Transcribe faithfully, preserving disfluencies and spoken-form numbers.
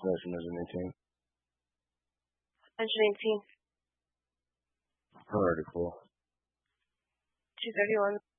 possession as an eighteen. Engine eighteen. Alrighty, cool. two thirty-one.